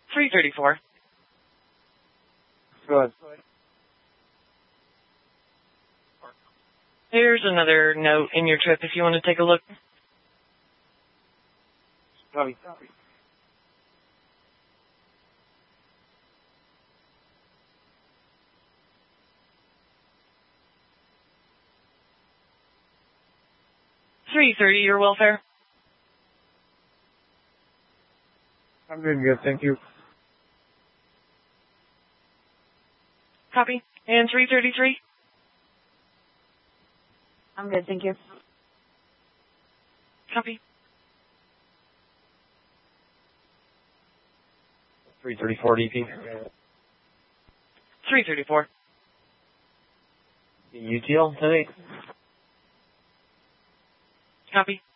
334. Good. Here's another note in your trip if you want to take a look. Copy. 330, your welfare. I'm doing good, thank you. Copy. And 333? I'm good, thank you. Copy. 334 DP. 334. UTL today. Copy.